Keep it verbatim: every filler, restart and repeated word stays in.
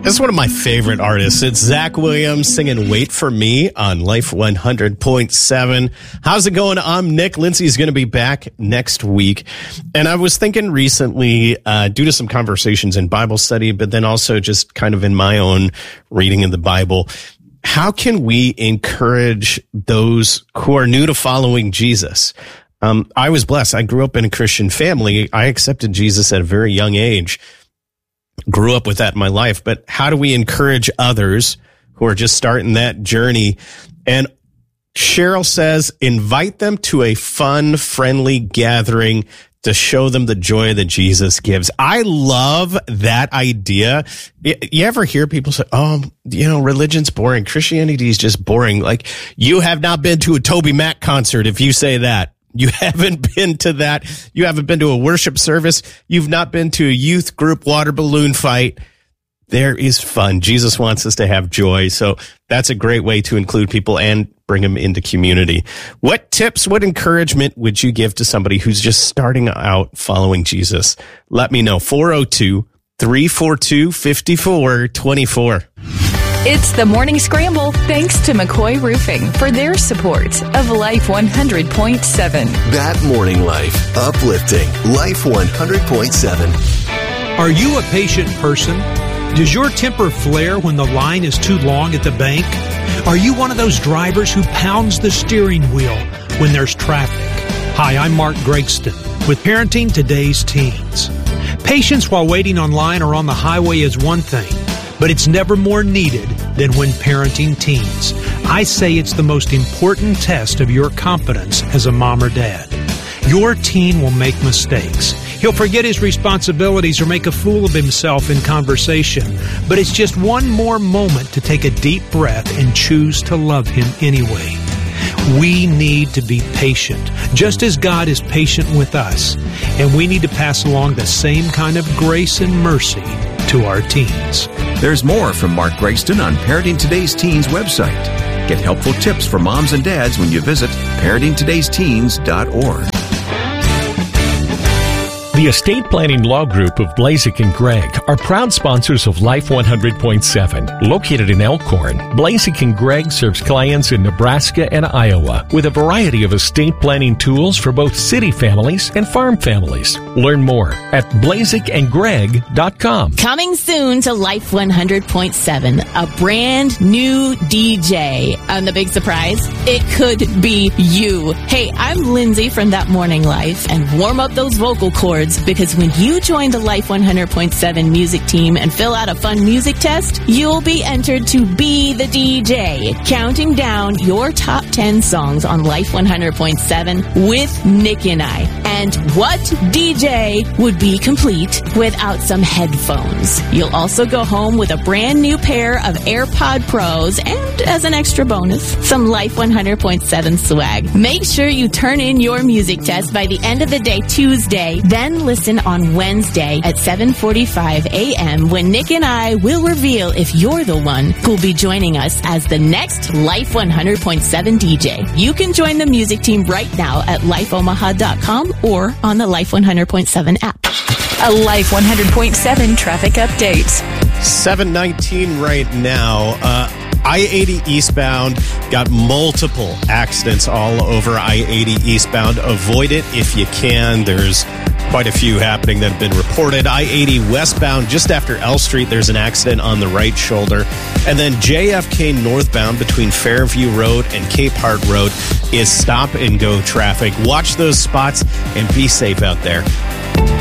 This is one of my favorite artists. It's Zach Williams singing Wait For Me on Life one hundred point seven. How's it going? I'm Nick. Lindsay's going to be back next week. And I was thinking recently, uh, due to some conversations in Bible study, but then also just kind of in my own reading of the Bible, how can we encourage those who are new to following Jesus? Um, I was blessed. I grew up in a Christian family. I accepted Jesus at a very young age. Grew up with that in my life, but how do we encourage others who are just starting that journey? And Cheryl says, invite them to a fun, friendly gathering to show them the joy that Jesus gives. I love that idea. You ever hear people say, oh, you know, religion's boring. Christianity is just boring. Like, you have not been to a Toby Mac concert if you say that. You haven't been to that. You haven't been to a worship service. You've not been to a youth group water balloon fight. There is fun. Jesus wants us to have joy. So that's a great way to include people and bring them into community. What tips, what encouragement would you give to somebody who's just starting out following Jesus? Let me know. four oh two, three four two, five four two four. It's the Morning Scramble, thanks to McCoy Roofing for their support of Life one hundred point seven. That morning life, uplifting Life one hundred point seven. Are you a patient person? Does your temper flare when the line is too long at the bank? Are you one of those drivers who pounds the steering wheel when there's traffic? Hi, I'm Mark Gregston with Parenting Today's Teens. Patience while waiting online or on the highway is one thing, but it's never more needed than when parenting teens. I say it's the most important test of your competence as a mom or dad. Your teen will make mistakes. He'll forget his responsibilities or make a fool of himself in conversation, but it's just one more moment to take a deep breath and choose to love him anyway. We need to be patient, just as God is patient with us, and we need to pass along the same kind of grace and mercy to our teens. There's more from Mark Gregston on Parenting Today's Teens website. Get helpful tips for moms and dads when you visit parenting todays teens dot org. The Estate Planning Law Group of Blazek and Gregg are proud sponsors of Life one hundred point seven. Located in Elkhorn, Blazek and Gregg serves clients in Nebraska and Iowa with a variety of estate planning tools for both city families and farm families. Learn more at blazek and gregg dot com. Coming soon to Life one hundred point seven, a brand new D J. And the big surprise, it could be you. Hey, I'm Lindsay from That Morning Life, and warm up those vocal cords, because when you join the Life one hundred point seven music team and fill out a fun music test, you'll be entered to be the D J, counting down your top ten songs on Life one hundred point seven with Nick and I. And what D J would be complete without some headphones? You'll also go home with a brand new pair of AirPod Pros and, as an extra bonus, some Life one hundred point seven swag. Make sure you turn in your music test by the end of the day Tuesday, then listen on Wednesday at seven forty-five a.m. when Nick and I will reveal if you're the one who'll be joining us as the next Life one hundred point seven D J. You can join the music team right now at life omaha dot com or on the Life one hundred point seven app. A Life one hundred point seven traffic update. seven nineteen right now. Uh, I eighty eastbound got multiple accidents all over I eighty eastbound. Avoid it if you can. There's quite a few happening that have been reported. I eighty westbound, just after L Street, there's an accident on the right shoulder. And then J F K northbound between Fairview Road and Cape Hart Road is stop and go traffic. Watch those spots and be safe out there.